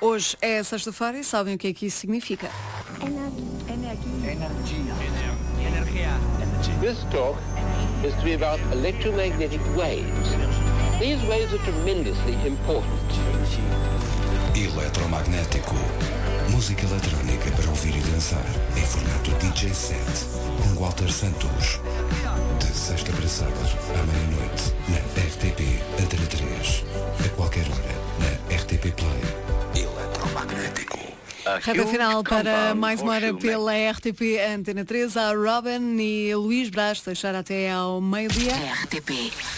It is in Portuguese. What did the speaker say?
Hoje é sexta-feira e sabem o que é que isso significa? This talk is to be about electromagnetic waves. These waves are tremendously important. Eletromagnético. Música eletrónica para ouvir e dançar em formato DJ set com Walter Santos. De sexta para sábado à meia-noite na RTP Antena 3. A qualquer hora na RTP Play. Eletromagnético. Reta final para mais uma hora pela RTP Antena 3. A Robin e Luís Braz deixar até ao meio-dia. RTP